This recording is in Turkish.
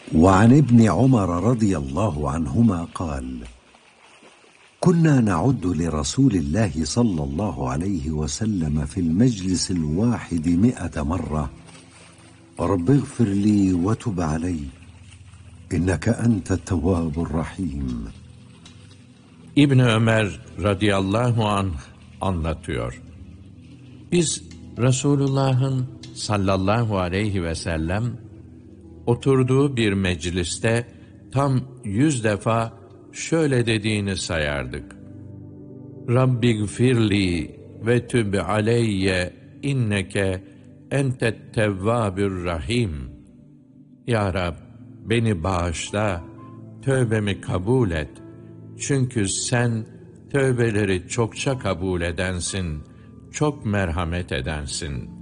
وعن ابن عمر رضي الله عنهما قال: كنا نعد لرسول الله صلى الله عليه وسلم في المجلس الواحد 100 مرة: رب اغفر لي وتب علي إنك أنت التواب الرحيم. İbn Ömer radıyallahu anh anlatıyor. Biz Resulullah'ın sallallahu aleyhi ve sellem oturduğu bir mecliste tam 100 defa şöyle dediğini sayardık: Rabbiğfirli ve tüb aleyye inneke entet tevvabür rahim. Ya Rab, beni bağışla, tövbemi kabul et. Çünkü sen tövbeleri çokça kabul edensin, çok merhamet edensin.